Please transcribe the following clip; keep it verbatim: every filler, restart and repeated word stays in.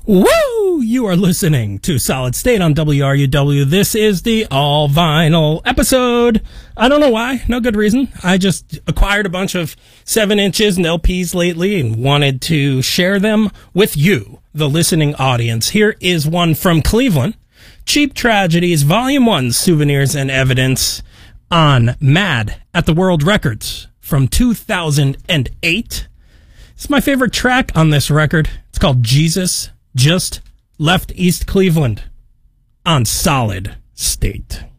Woo! You are listening to Solid State on W R U W. This is the all vinyl episode. I don't know why. No good reason. I just acquired a bunch of seven inches and L Ps lately and wanted to share them with you, the listening audience. Here is one from Cleveland. Cheap Tragedies, Volume one, Souvenirs and Evidence on Mad at the World Records from two thousand eight. It's my favorite track on this record. It's called Jesus Just Left East Cleveland on Solid State.